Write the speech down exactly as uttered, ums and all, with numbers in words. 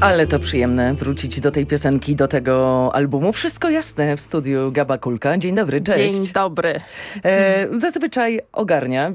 Ale to przyjemne wrócić do tej piosenki, do tego albumu. Wszystko jasne w studiu Gaba Kulka. Dzień dobry, cześć. Dzień dobry. E, zazwyczaj ogarnia.